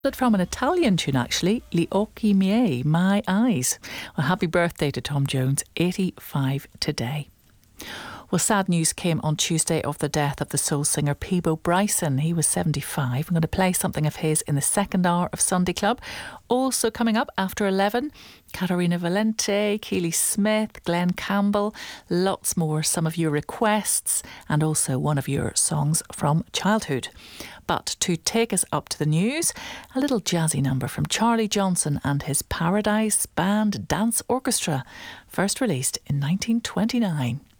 From an Italian tune, actually, Gli occhi miei, My Eyes. Well, happy birthday to Tom Jones, 85 today. Well, sad news came on Tuesday of the death of the soul singer Peabo Bryson. He was 75. I'm going to play something of his in the second hour of Sunday Club. Also coming up after 11, Caterina Valente, Keely Smith, Glenn Campbell, lots more, some of your requests, and also one of your songs from childhood. But to take us up to the news, a little jazzy number from Charlie Johnson and his Paradise Band Dance Orchestra, first released in 1929.